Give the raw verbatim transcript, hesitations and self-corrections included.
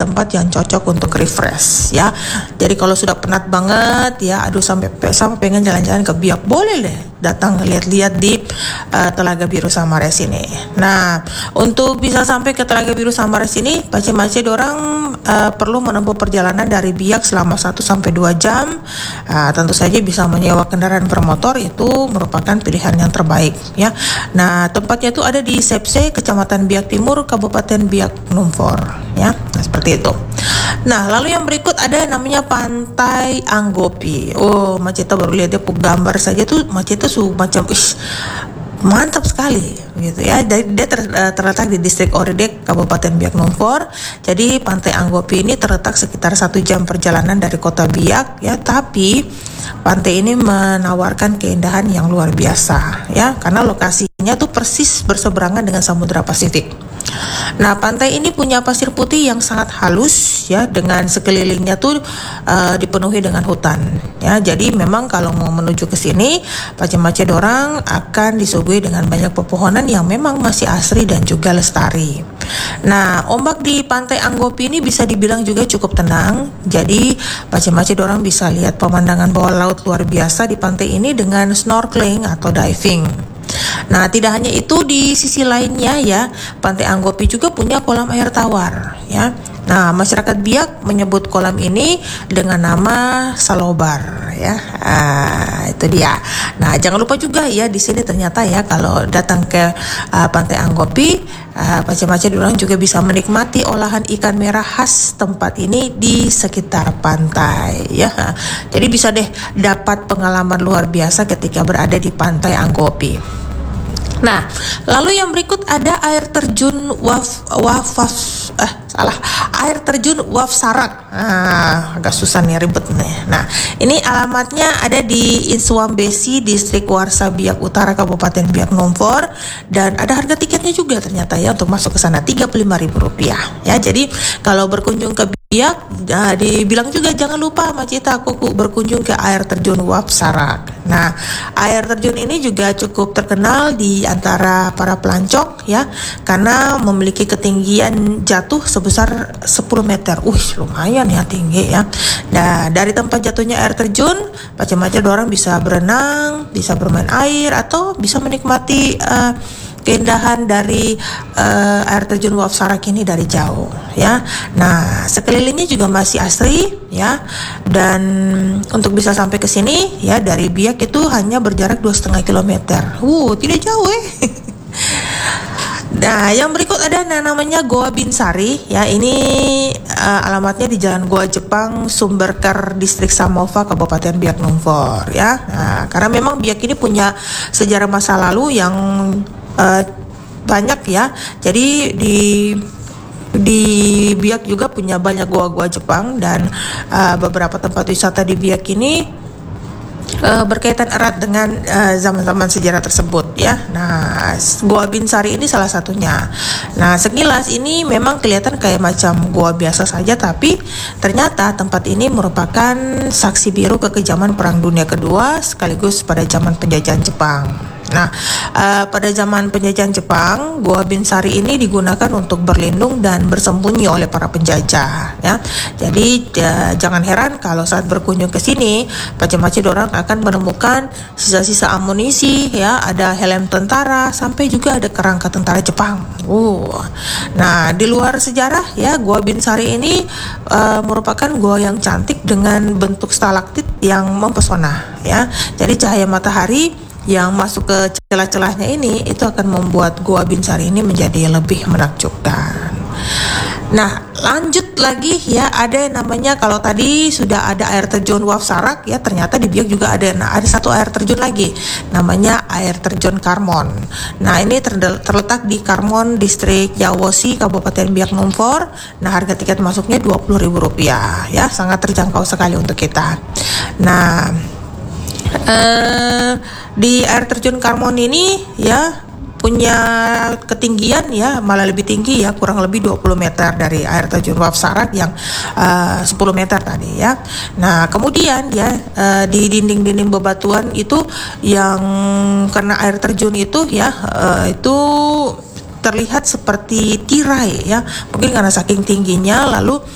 tempat yang cocok untuk refresh ya. Jadi kalau sudah penat banget ya, aduh sampai sampai pengen jalan-jalan ke Biak, boleh deh datang lihat-lihat di uh, Telaga Biru Samares ini. Nah, untuk bisa sampai ke Telaga Biru Samares ini, pace-pace dorang uh, perlu menempuh perjalanan dari Biak selama satu sampai dua jam. Uh, tentu saja bisa menyewa kendaraan bermotor, itu merupakan pilihan yang terbaik ya. Nah, tempatnya itu ada di Sepse, Kecamatan Biak Timur, Kabupaten Biak Numfor ya. Nah, seperti itu. Nah, lalu yang berikut ada namanya Pantai Anggopi. Oh, Maceta baru lihat dia gambar saja tuh, Maceta su macam ish, mantap sekali gitu ya. Dari dia ter, terletak di distrik Oredek, Kabupaten Biak Numfor. Jadi Pantai Anggopi ini terletak sekitar satu jam perjalanan dari kota Biak ya, tapi pantai ini menawarkan keindahan yang luar biasa ya, karena lokasinya tuh persis berseberangan dengan Samudra Pasifik. Nah, pantai ini punya pasir putih yang sangat halus ya, dengan sekelilingnya tuh uh, dipenuhi dengan hutan ya. Jadi memang kalau mau menuju ke sini, pace-pace dorang akan disuguhi dengan banyak pepohonan yang memang masih asri dan juga lestari. Nah, ombak di Pantai Anggopi ini bisa dibilang juga cukup tenang. Jadi pace-pace dorang bisa lihat pemandangan bawah laut luar biasa di pantai ini dengan snorkeling atau diving. Nah, tidak hanya itu, di sisi lainnya ya, Pantai Anggopi juga punya kolam air tawar ya. Nah, masyarakat Biak menyebut kolam ini dengan nama Salobar ya. Ah, itu dia. Nah, jangan lupa juga ya, di sini ternyata ya kalau datang ke uh, Pantai Anggopi, uh, pace-pace orang juga bisa menikmati olahan ikan merah khas tempat ini di sekitar pantai ya. Jadi bisa deh dapat pengalaman luar biasa ketika berada di Pantai Anggopi. Nah, lalu yang berikut ada air terjun Waf Wafas eh salah air terjun Waf Sarak. Ah, agak susah nih, ribet nih. Nah, ini alamatnya ada di Inswambesi, distrik Warsa Biak Utara, Kabupaten Biak Numfor, dan ada harga tiketnya juga ternyata ya untuk masuk ke sana tiga puluh lima ribu rupiah ya. Jadi kalau berkunjung ke Biak, nah, dibilang juga jangan lupa Macita aku berkunjung ke air terjun Waf Sarak. Nah, air terjun ini juga cukup terkenal di antara para pelancong ya, karena memiliki ketinggian jatuh sebesar sepuluh meter. Uh, lumayan ya tinggi ya. Nah, dari tempat jatuhnya air terjun, macam-macam orang bisa berenang, bisa bermain air, atau bisa menikmati uh, keindahan dari uh, air terjun Waf Sarak ini dari jauh ya. Nah, sekelilingnya juga masih asri ya, dan untuk bisa sampai ke sini ya dari Biak itu hanya berjarak dua setengah kilometer. Uh, tidak jauh eh. Nah, yang berikut ada namanya Goa Binsari ya. Ini uh, alamatnya di Jalan Goa Jepang, Sumberker, distrik Samova, Kabupaten Biak Numfor ya. Nah, karena memang Biak ini punya sejarah masa lalu yang Uh, banyak ya. Jadi di di Biak juga punya banyak goa-goa Jepang, dan uh, beberapa tempat wisata di Biak ini uh, berkaitan erat dengan uh, zaman-zaman sejarah tersebut ya. Nah, Goa Binsari ini salah satunya. Nah, sekilas ini memang kelihatan kayak macam goa biasa saja, tapi ternyata tempat ini merupakan saksi biru kekejaman Perang Dunia Kedua sekaligus pada zaman penjajahan Jepang. Nah, uh, pada zaman penjajahan Jepang, Goa Binsari ini digunakan untuk berlindung dan bersembunyi oleh para penjajah ya. Jadi uh, jangan heran kalau saat berkunjung ke sini, pace-pace orang akan menemukan sisa-sisa amunisi ya, ada helm tentara, sampai juga ada kerangka tentara Jepang. Uh. Nah, di luar sejarah ya, Goa Binsari ini uh, merupakan goa yang cantik dengan bentuk stalaktit yang mempesona ya. Jadi cahaya matahari yang masuk ke celah-celahnya ini itu akan membuat Goa Binsari ini menjadi lebih menakjubkan. Nah, lanjut lagi ya, ada namanya, kalau tadi sudah ada air terjun Waf Sarak ya, ternyata di Biak juga ada nah, ada satu air terjun lagi, namanya air terjun Karmon. Nah, ini ter- terletak di Karmon, distrik Yawosi, Kabupaten Biak Numfor. Nah, harga tiket masuknya dua puluh ribu rupiah ya, sangat terjangkau sekali untuk kita. Nah, Uh, di air terjun Karmon ini ya punya ketinggian ya malah lebih tinggi ya, kurang lebih dua puluh meter dari air terjun Waf Sarak yang uh, sepuluh meter tadi ya. Nah, kemudian ya uh, di dinding-dinding bebatuan itu yang karena air terjun itu ya uh, itu terlihat seperti tirai ya, mungkin karena saking tingginya, lalu